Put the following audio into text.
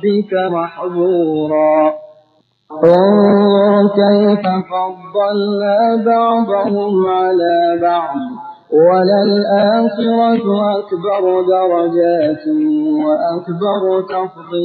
ربك محظورا انظر كيف فضلنا بعضهم على بعض وللآخرة أكبر درجات وأكبر تفضيلا